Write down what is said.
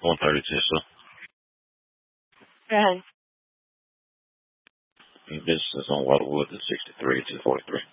132, sir. Go ahead. Business is on Waterwood, the 63 to 43.